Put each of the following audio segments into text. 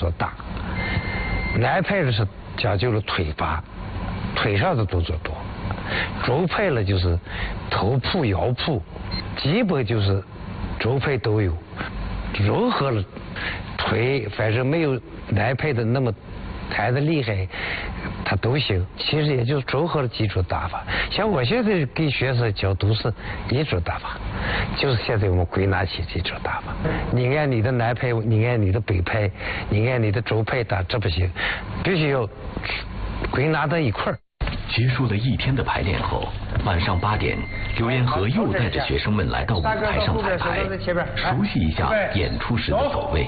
做大，南派的是讲究了腿法，腿上的动作多，轴派了就是头扑腰扑，基本就是轴派都有，融合了腿，反正没有南派的那么弹的厉害，他都行。其实也就是综合了几种打法。像我现在给学生教都是一种打法，就是现在我们归纳起这种打法。你按你的南派，你按你的北派，你按你的轴派打，这不行，必须要归纳到一块儿。 结束了一天的排练后，晚上8点，刘延和又带着学生们来到舞台上彩排，熟悉一下演出时的走位。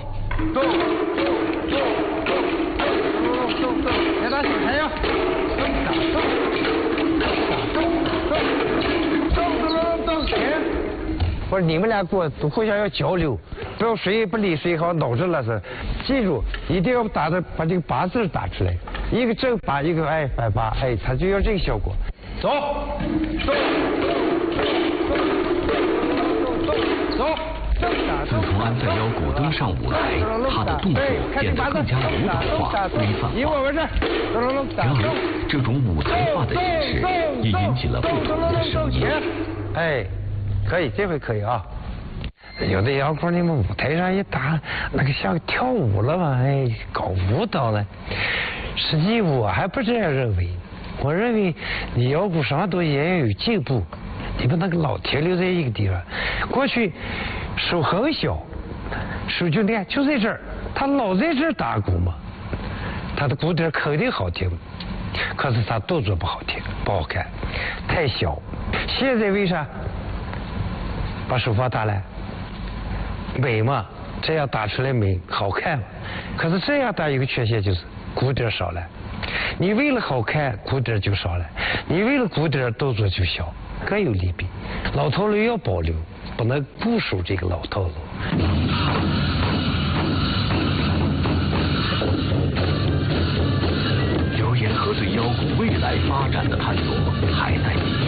别打小台呀！不是你们俩互相要交流，不要谁不理谁，好像脑子了是。记住，一定要把这个八字打出来，一个正八，一个反八，它就要这个效果。走，走。 自从安在腰鼓登上舞台，他的动作变得更加舞蹈化、规范化。然而，这种舞台化的演示也引起了不同的声音。 可以，这回可以啊。有的摇鼓你们舞台上一打，那个像跳舞了嘛，搞舞蹈了。实际我还不这样认为，我认为你摇鼓什么东西也要有进步，你不能老停留在一个地方。过去手很小，手就练就在这儿，他老在这儿打鼓嘛，他的鼓点肯定好听，可是他动作不好听，不好看，太小。现在为啥把手放大了？美嘛，这样打出来美好看嘛。可是这样打有个缺陷，就是鼓点少了。你为了好看，鼓点就少了；你为了鼓点，动作就小，各有利弊。老套路要保留，不能固守这个老套路。 刘延和对腰鼓未来发展的探索还在继续。